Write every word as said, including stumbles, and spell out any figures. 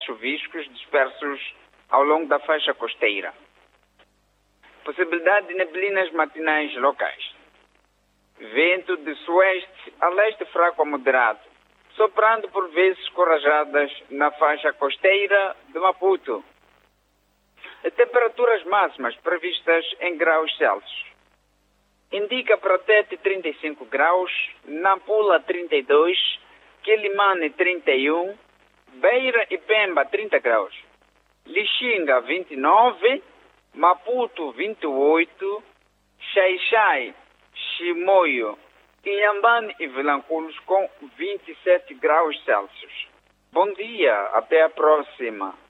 chuviscos dispersos ao longo da faixa costeira. Possibilidade de neblinas matinais locais. Vento de sueste a leste fraco a moderado, soprando por vezes com rajadas na faixa costeira de Maputo. Temperaturas máximas previstas em graus Celsius. Indica para Tete trinta e cinco graus, Nampula trinta e dois, Quilimane trinta e um, Beira e Pemba trinta graus, Lixinga vinte e nove, Maputo vinte e oito, Xai-Xai, Chimoio, Inhambane e Vilanculos com vinte e sete graus Celsius. Bom dia, até a próxima.